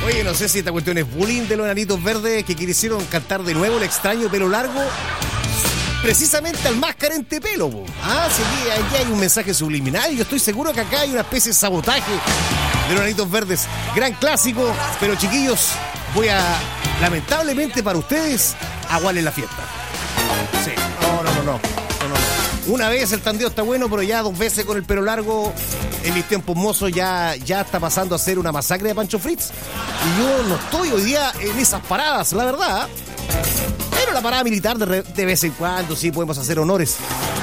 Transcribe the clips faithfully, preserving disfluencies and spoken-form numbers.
Oye, no sé si esta cuestión es bullying de los enanitos verdes que quisieron cantar de nuevo el extraño pelo largo, precisamente al más carente pelo, po. Ah, sí, aquí, aquí hay un mensaje subliminal y yo estoy seguro que acá hay una especie de sabotaje de los enanitos verdes. Gran clásico, pero chiquillos, voy a, lamentablemente para ustedes, aguarle la fiesta. Sí, no, no, no, no, no, no. Una vez el tandeo está bueno, pero ya dos veces con el pelo largo, en mis tiempos mozos ya, ya está pasando a ser una masacre de Pancho Fritz. Y yo no estoy hoy día en esas paradas, la verdad. Pero la parada militar de, re, de vez en cuando sí podemos hacer honores.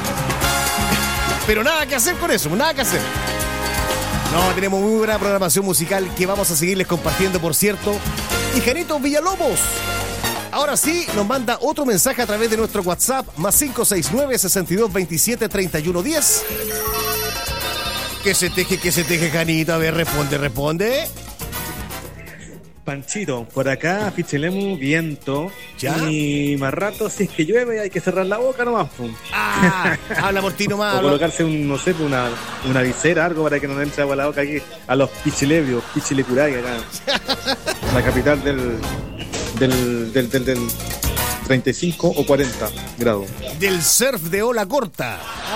Pero nada que hacer con eso, nada que hacer. No, tenemos muy buena programación musical que vamos a seguirles compartiendo, por cierto. Y Janito Villalobos, ahora sí, nos manda otro mensaje a través de nuestro WhatsApp, más cinco seis nueve, seis dos dos siete, tres uno uno cero. Que se teje, que se teje, Janito. A ver, responde, responde. Panchito, por acá, Pichilemu, viento. ¿Ya? Y más rato, si es que llueve, hay que cerrar la boca nomás. Pum. Ah, habla por ti nomás. O colocarse un, no sé, una, una visera, algo para que no entre agua a la boca aquí. A los Pichilebrios, Pichilecuraya, acá. La capital del, del, del, del, del treinta y cinco o cuarenta grados. Del surf de ola corta.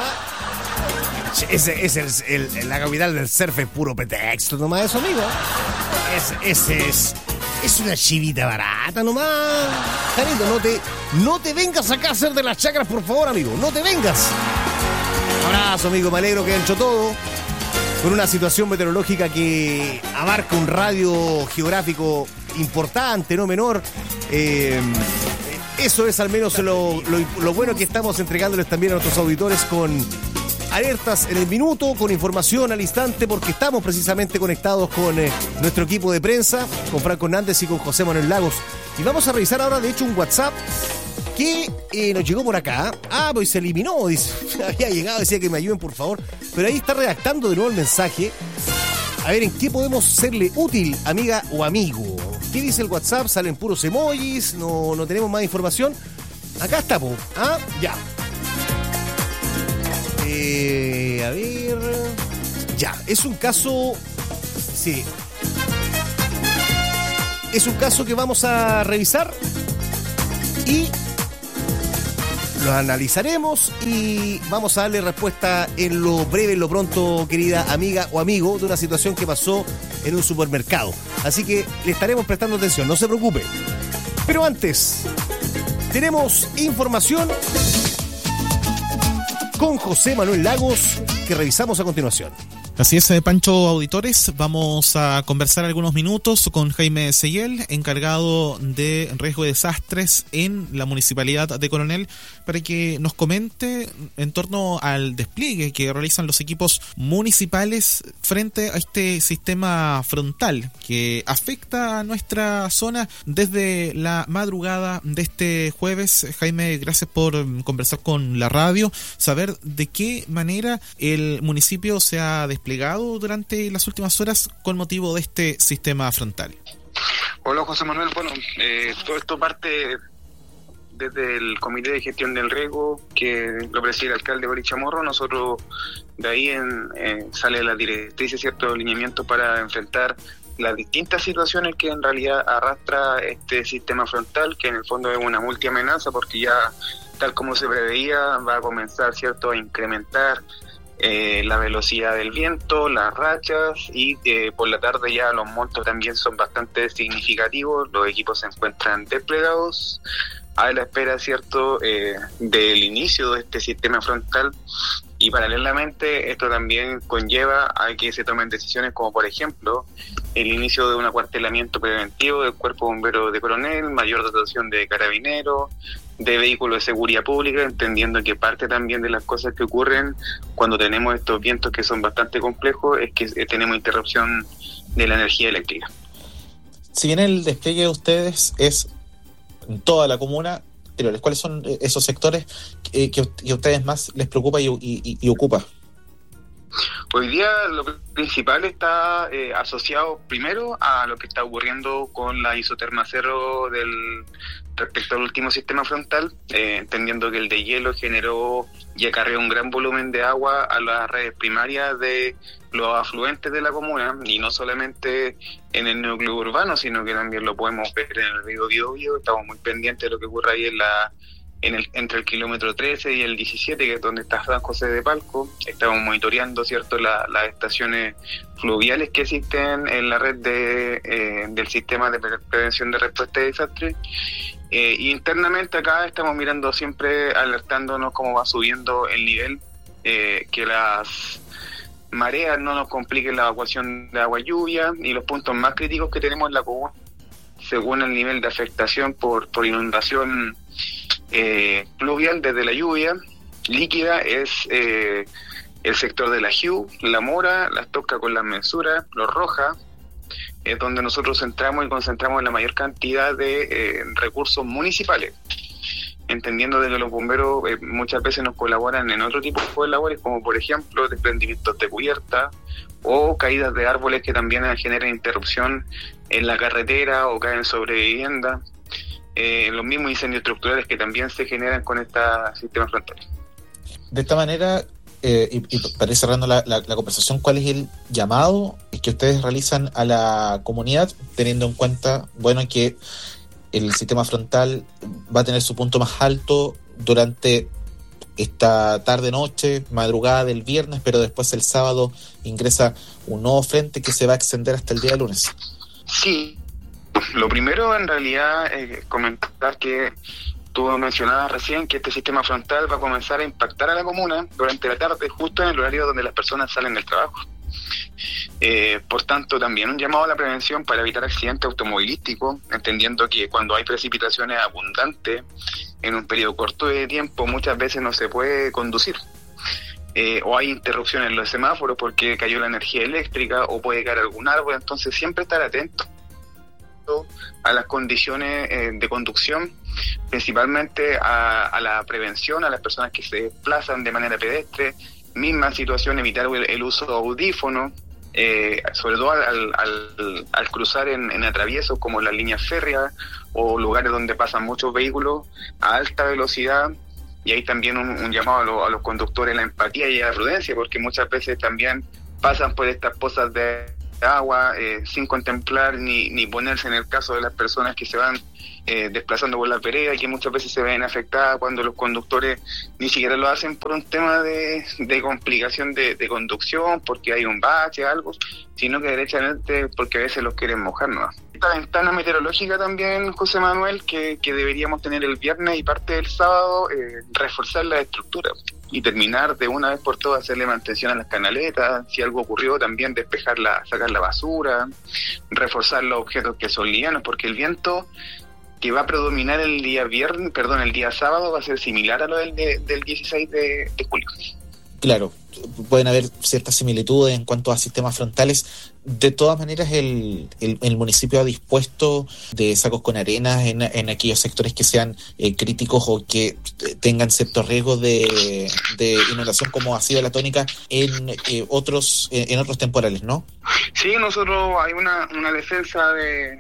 Ese es el, el, la capital del surf, es puro pretexto nomás eso, amigo. Ese, ese es es una chivita barata nomás. Janito, no te, no te vengas acá a hacer de las chacras, por favor, amigo. No te vengas. Abrazo, amigo. Me alegro que han hecho todo con una situación meteorológica que abarca un radio geográfico importante, no menor. Eh, eso es al menos lo, lo, lo bueno que estamos entregándoles también a nuestros auditores, con alertas en el minuto, con información al instante, porque estamos precisamente conectados con eh, nuestro equipo de prensa, con Franco Hernández y con José Manuel Lagos. Y vamos a revisar ahora, de hecho, un WhatsApp que eh, nos llegó por acá. Ah, pues se eliminó, dice. Había llegado, decía que me ayuden, por favor. Pero ahí está redactando de nuevo el mensaje. A ver, ¿en qué podemos serle útil, amiga o amigo? ¿Qué dice el WhatsApp? Salen puros emojis, no, no tenemos más información. Acá está, po. Ah, ya. Eh, a ver. Ya, es un caso. Sí. Es un caso que vamos a revisar y lo analizaremos y vamos a darle respuesta en lo breve, en lo pronto, querida amiga o amigo, de una situación que pasó en un supermercado. Así que le estaremos prestando atención, no se preocupe. Pero antes, tenemos información con José Manuel Lagos que revisamos a continuación. Así es, Pancho, auditores, vamos a conversar algunos minutos con Jaime Seguel, encargado de riesgo y desastres en la Municipalidad de Coronel, para que nos comente en torno al despliegue que realizan los equipos municipales frente a este sistema frontal que afecta a nuestra zona desde la madrugada de este jueves. Jaime, gracias por conversar con la radio, saber de qué manera el municipio se ha desplegado durante las últimas horas con motivo de este sistema frontal. Hola, José Manuel. Bueno, eh, todo esto parte desde el Comité de Gestión del Riego, que lo preside el alcalde Boris Chamorro. Nosotros de ahí en, eh, sale la directriz, ciertos alineamientos para enfrentar las distintas situaciones que en realidad arrastra este sistema frontal, que en el fondo es una multiamenaza, porque ya, tal como se preveía, va a comenzar, cierto, a incrementar Eh, la velocidad del viento, las rachas, y eh, por la tarde ya los montos también son bastante significativos. Los equipos se encuentran desplegados a la espera, cierto, eh, del inicio de este sistema frontal, y paralelamente esto también conlleva a que se tomen decisiones como, por ejemplo, el inicio de un acuartelamiento preventivo del Cuerpo Bombero de Coronel, mayor dotación de carabineros, de vehículos de seguridad pública, entendiendo que parte también de las cosas que ocurren cuando tenemos estos vientos que son bastante complejos es que tenemos interrupción de la energía eléctrica. Si bien el despliegue de ustedes es en toda la comuna, ¿cuáles son esos sectores que, que a ustedes más les preocupa y, y, y ocupa? Hoy día lo principal está eh, asociado primero a lo que está ocurriendo con la isoterma cero del respecto al último sistema frontal, eh, entendiendo que el de hielo generó y acarreó un gran volumen de agua a las redes primarias de los afluentes de la comuna, y no solamente en el núcleo urbano, sino que también lo podemos ver en el río Biobío. Estamos muy pendientes de lo que ocurre ahí en la en el entre el kilómetro trece y el diecisiete, que es donde está San José de Palco. Estamos monitoreando, cierto, la, las estaciones fluviales que existen en la red de eh, del sistema de prevención de respuesta de desastres. Eh, y internamente acá estamos mirando siempre, alertándonos cómo va subiendo el nivel, eh, que las mareas no nos compliquen la evacuación de agua lluvia, y los puntos más críticos que tenemos en la comuna, según el nivel de afectación por, por inundación eh, pluvial desde la lluvia líquida, es eh, el sector de la Jiu, la Mora, las Toscas con las Mensuras, los Rojas, es donde nosotros centramos y concentramos la mayor cantidad de eh, recursos municipales, entendiendo de que los bomberos eh, muchas veces nos colaboran en otro tipo de labores, como por ejemplo desprendimientos de cubierta o caídas de árboles que también generan interrupción en la carretera o caen sobre vivienda, eh, los mismos incendios estructurales que también se generan con este sistema frontal. De esta manera, eh, y, y para ir cerrando la, la, la conversación, ¿cuál es el llamado que ustedes realizan a la comunidad, teniendo en cuenta, bueno, que el sistema frontal va a tener su punto más alto durante esta tarde-noche, madrugada del viernes, pero después el sábado ingresa un nuevo frente que se va a extender hasta el día lunes? Sí, lo primero en realidad es comentar que tú mencionabas recién que este sistema frontal va a comenzar a impactar a la comuna durante la tarde, justo en el horario donde las personas salen del trabajo. Eh, por tanto, también un llamado a la prevención para evitar accidentes automovilísticos, entendiendo que cuando hay precipitaciones abundantes en un periodo corto de tiempo, muchas veces no se puede conducir. Eh, o hay interrupciones en los semáforos porque cayó la energía eléctrica o puede caer algún árbol, entonces siempre estar atento a las condiciones eh, de conducción, principalmente a, a la prevención, a las personas que se desplazan de manera pedestre, misma situación, evitar el, el uso de audífonos, eh, sobre todo al, al, al cruzar en, en atraviesos como las líneas férreas o lugares donde pasan muchos vehículos a alta velocidad. Y hay también un, un llamado a, lo, a los conductores a la empatía y a la prudencia, porque muchas veces también pasan por estas pozas de agua eh, sin contemplar ni, ni ponerse en el caso de las personas que se van eh, desplazando por la vereda, y que muchas veces se ven afectadas cuando los conductores ni siquiera lo hacen por un tema de, de complicación de, de conducción, porque hay un bache o algo, sino que derechamente porque a veces los quieren mojar, ¿no? Esta ventana meteorológica también, José Manuel, que, que deberíamos tener el viernes y parte del sábado, eh, reforzar la estructura y terminar de una vez por todas hacerle mantención a las canaletas, si algo ocurrió también despejarla, sacar la basura, reforzar los objetos que son livianos, porque el viento que va a predominar el día viernes, perdón, el día sábado va a ser similar a lo del, de, del dieciséis de, de julio. Claro, pueden haber ciertas similitudes en cuanto a sistemas frontales. De todas maneras, el, el, el municipio ha dispuesto de sacos con arenas en, en aquellos sectores que sean eh, críticos o que tengan cierto riesgo de, de inundación, como ha sido la tónica en eh, otros eh, en otros temporales, ¿no? Sí, nosotros hay una, una defensa de,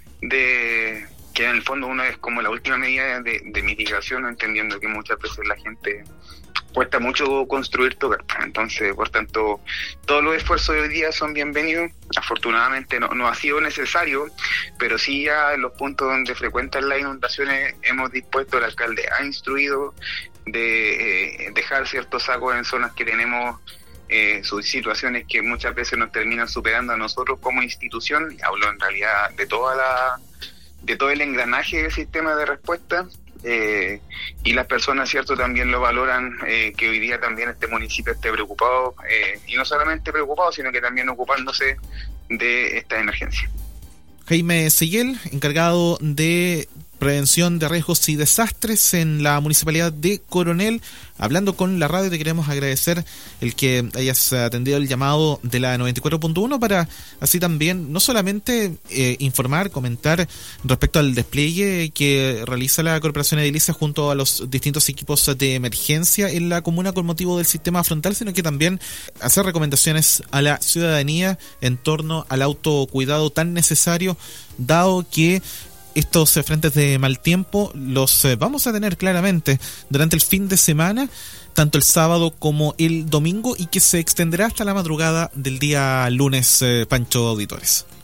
de que en el fondo una es como la última medida de, de mitigación, entendiendo que muchas veces la gente cuesta mucho construir tocar. Entonces, por tanto, todos los esfuerzos de hoy día son bienvenidos. Afortunadamente no, no ha sido necesario, pero sí ya en los puntos donde frecuentan las inundaciones hemos dispuesto, el alcalde ha instruido de eh, dejar ciertos sacos en zonas que tenemos eh, sus situaciones que muchas veces nos terminan superando a nosotros como institución. Hablo en realidad de toda la de todo el engranaje del sistema de respuesta. Eh, y las personas, cierto, también lo valoran, eh, que hoy día también este municipio esté preocupado, eh, y no solamente preocupado, sino que también ocupándose de esta emergencia. Jaime Seguel, encargado de prevención de riesgos y desastres en la municipalidad de Coronel. Hablando con la radio, te queremos agradecer el que hayas atendido el llamado de la noventa y cuatro punto uno para así también no solamente eh, informar, comentar respecto al despliegue que realiza la Corporación Edilicia junto a los distintos equipos de emergencia en la comuna con motivo del sistema frontal, sino que también hacer recomendaciones a la ciudadanía en torno al autocuidado tan necesario, dado que estos frentes de mal tiempo los eh, vamos a tener claramente durante el fin de semana, tanto el sábado como el domingo, y que se extenderá hasta la madrugada del día lunes, eh, Pancho Auditores.